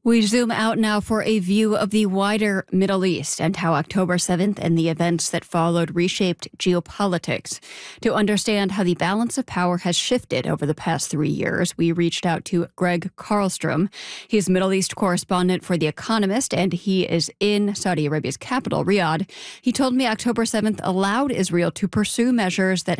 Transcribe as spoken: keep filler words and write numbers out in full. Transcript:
We zoom out now for a view of the wider Middle East and how October seventh and the events that followed reshaped geopolitics. To understand how the balance of power has shifted over the past three years, we reached out to Greg Carlstrom. He's Middle East correspondent for The Economist, and he is in Saudi Arabia's capital, Riyadh. He told me October seventh allowed Israel to pursue measures that